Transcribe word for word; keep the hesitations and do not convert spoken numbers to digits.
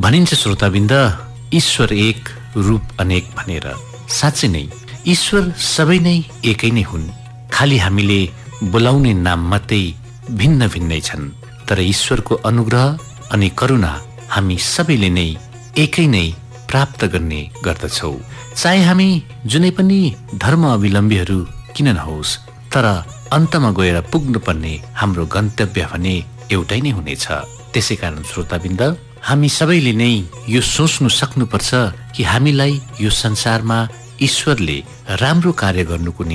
भनिन्छ श्रोताबिन्द, ईश्वर एक रूप अनेक भनेर। साँच्चै नै ईश्वर सबै नै एकै नै हुन्, खालि हामीले बोलाउने नाम मात्रै भिन्न भिन्नै छन्। तर ईश्वरको अनुग्रह अनि करुणा हामी सबैले नै एकै नै प्राप्त गर्ने गर्दछौँ। चाहे हामी जुनै पनि धर्म अवलम्बीहरू किन नहोस्, तर अन्तमा गएर पुग्नुपर्ने हाम्रो गन्तव्य भने एउटै नै हुनेछ। त्यसै कारण श्रोताबिन्द, हामी सबैले नै यो सोच्नु सक्नुपर्छ कि हामीलाई यो संसारमा ईश्वरले राम्रो कार्य गर्नुको निम्ति